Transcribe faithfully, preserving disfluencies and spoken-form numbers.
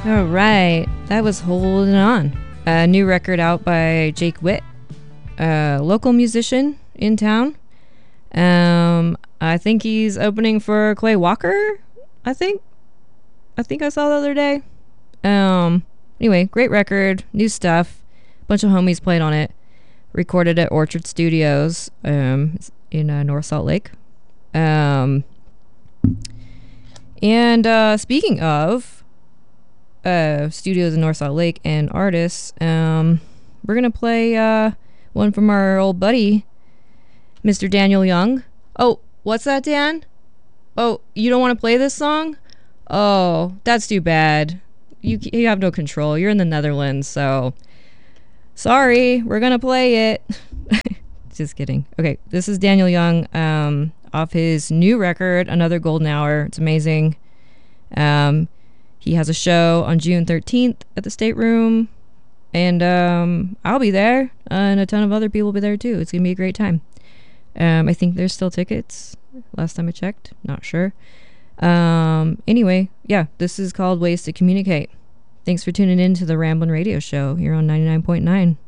All right, that was Holding On, a new record out by Jake Witt, a local musician in town. Um, I think he's opening for Clay Walker. I think, I think I saw the other day. Um, anyway, great record, new stuff. A bunch of homies played on it. Recorded at Orchard Studios, um, in uh, North Salt Lake. Um, and uh, speaking of uh studios in North Salt Lake and artists, um we're gonna play uh one from our old buddy Mister Daniel Young. Oh, what's that, Dan? Oh, you don't want to play this song? Oh, that's too bad. You you have no control. You're in the Netherlands, so sorry. We're gonna play it. Just kidding. Okay, this is Daniel Young, um off his new record, Another Golden Hour. It's amazing. um He has a show on June thirteenth at the State Room, and um, I'll be there, uh, and a ton of other people will be there too. It's going to be a great time. Um, I think there's still tickets, last time I checked. Not sure. Um, anyway, yeah, this is called Ways to Communicate. Thanks for tuning in to the Ramblin' Radio Show here on ninety-nine point nine.